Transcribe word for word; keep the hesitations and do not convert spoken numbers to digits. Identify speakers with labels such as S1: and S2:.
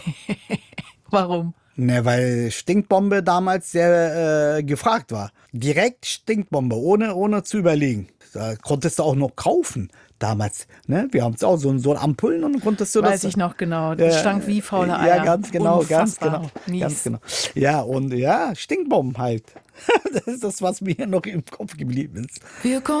S1: Warum?
S2: Ne, weil Stinkbombe damals sehr äh, gefragt war. Direkt Stinkbombe, ohne, ohne zu überlegen. Da konntest du auch noch kaufen damals. Ne? Wir haben es auch so, so Ampullen und dann konntest du das.
S1: Weiß ich noch genau. Das
S2: Äh,
S1: stank wie faule
S2: ja,
S1: Eier.
S2: ganz genau, ganz
S1: Unfassbar.
S2: genau, ganz
S1: Mies.
S2: genau. Ja, und ja, Stinkbomben halt. Das ist das, was mir noch im Kopf geblieben ist.
S3: Wir kommen